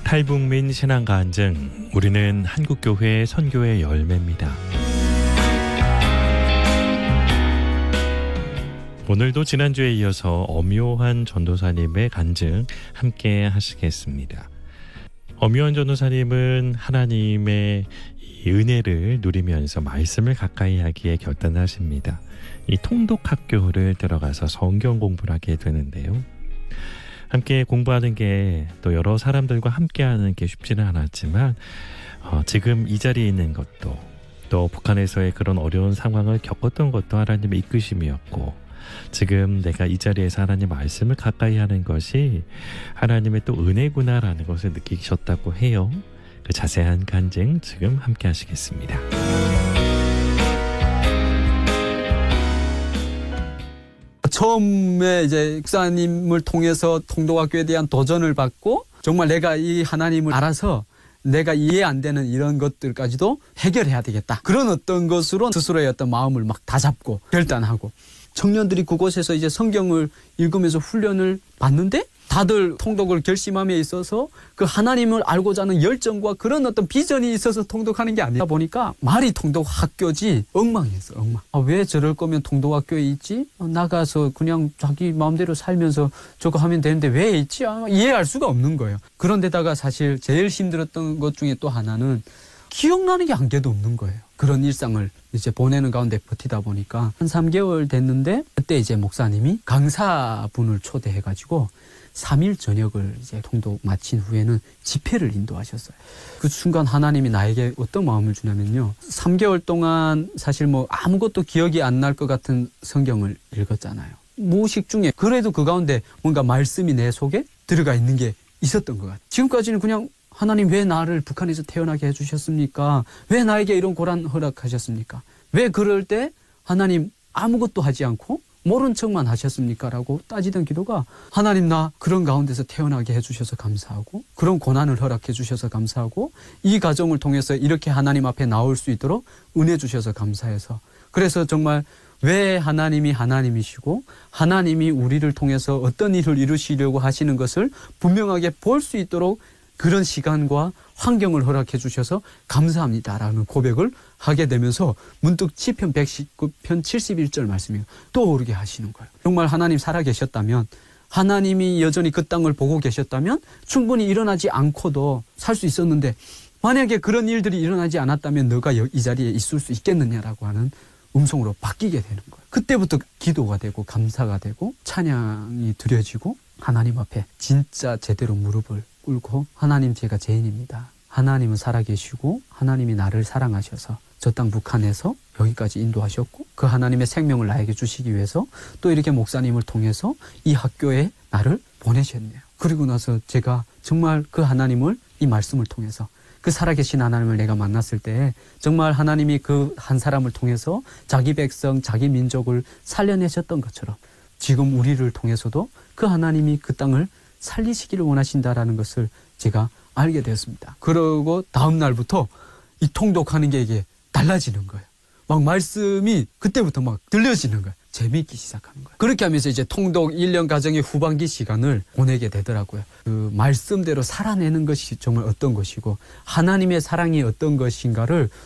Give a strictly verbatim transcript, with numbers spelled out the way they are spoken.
탈북민 신앙가 한증, 우리는 한국교회 선교의 열매입니다. 오늘도 지난주에 이어서 엄요한 전도사님의 간증 함께 하시겠습니다. 엄요한 전도사님은 하나님의 이 은혜를 누리면서 말씀을 가까이 하기에 결단하십니다. 이 통독학교를 들어가서 성경 공부를 하게 되는데요. 함께 공부하는 게 또 여러 사람들과 함께하는 게 쉽지는 않았지만 어, 지금 이 자리에 있는 것도 또 북한에서의 그런 어려운 상황을 겪었던 것도 하나님의 이끄심이었고 지금 내가 이 자리에서 하나님 말씀을 가까이 하는 것이 하나님의 또 은혜구나라는 것을 느끼셨다고 해요. 그 자세한 간증 지금 함께 하시겠습니다. 처음에 이제 목사님을 통해서 통독학교에 대한 도전을 받고 정말 내가 이 하나님을 알아서 내가 이해 안 되는 이런 것들까지도 해결해야 되겠다. 그런 어떤 것으로 스스로의 어떤 마음을 막 다잡고 결단하고 청년들이 그곳에서 이제 성경을 읽으면서 훈련을 받는데 다들 통독을 결심함에 있어서 그 하나님을 알고자 하는 열정과 그런 어떤 비전이 있어서 통독하는 게 아니다 보니까 말이 통독학교지 엉망이었어, 엉망. 아, 왜 저럴 거면 통독학교에 있지? 아, 나가서 그냥 자기 마음대로 살면서 저거 하면 되는데 왜 있지? 아, 이해할 수가 없는 거예요. 그런데다가 사실 제일 힘들었던 것 중에 또 하나는 기억나는 게 한 개도 없는 거예요. 그런 일상을 이제 보내는 가운데 버티다 보니까 한 삼 개월 됐는데 그때 이제 목사님이 강사분을 초대해가지고 삼 일 저녁을 이제 통독 마친 후에는 집회를 인도하셨어요. 그 순간 하나님이 나에게 어떤 마음을 주냐면요. 삼 개월 동안 사실 뭐 아무것도 기억이 안 날 것 같은 성경을 읽었잖아요. 무의식 중에 그래도 그 가운데 뭔가 말씀이 내 속에 들어가 있는 게 있었던 것 같아요. 지금까지는 그냥 하나님 왜 나를 북한에서 태어나게 해주셨습니까? 왜 나에게 이런 고난 허락하셨습니까? 왜 그럴 때 하나님 아무것도 하지 않고 모른 척만 하셨습니까? 라고 따지던 기도가 하나님 나 그런 가운데서 태어나게 해주셔서 감사하고 그런 고난을 허락해 주셔서 감사하고 이 과정을 통해서 이렇게 하나님 앞에 나올 수 있도록 은혜 주셔서 감사해서 그래서 정말 왜 하나님이 하나님이시고 하나님이 우리를 통해서 어떤 일을 이루시려고 하시는 것을 분명하게 볼 수 있도록 그런 시간과 환경을 허락해 주셔서 감사합니다라는 고백을 하게 되면서 문득 시편 백십구 편 칠십일 절 말씀이 떠오르게 하시는 거예요. 정말 하나님 살아계셨다면 하나님이 여전히 그 땅을 보고 계셨다면 충분히 일어나지 않고도 살 수 있었는데 만약에 그런 일들이 일어나지 않았다면 너가 이 자리에 있을 수 있겠느냐라고 하는 음성으로 바뀌게 되는 거예요. 그때부터 기도가 되고 감사가 되고 찬양이 드려지고 하나님 앞에 진짜 제대로 무릎을 꿇고 하나님 제가 죄인입니다. 하나님은 살아계시고 하나님이 나를 사랑하셔서 저 땅 북한에서 여기까지 인도하셨고 그 하나님의 생명을 나에게 주시기 위해서 또 이렇게 목사님을 통해서 이 학교에 나를 보내셨네요. 그리고 나서 제가 정말 그 하나님을 이 말씀을 통해서 그 살아계신 하나님을 내가 만났을 때 정말 하나님이 그 한 사람을 통해서 자기 백성, 자기 민족을 살려내셨던 것처럼 지금 우리를 통해서도 그 하나님이 그 땅을 살리시기를 원하신다라는 것을 제가 알게 되었습니다. 그러고 다음 날부터 이 통독하는 게 이게 달라지는 거예요. 막 말씀이 그때부터 막 들려지는 거예요. 재미있기 시작하는 거예요. 그렇게 하면서 이제 통독 일 년 과정의 후반기 시간을 보내게 되더라고요. 그 말씀대로 살아내는 것이 정말 어떤 것이고 하나님의 사랑이 어떤 것인가를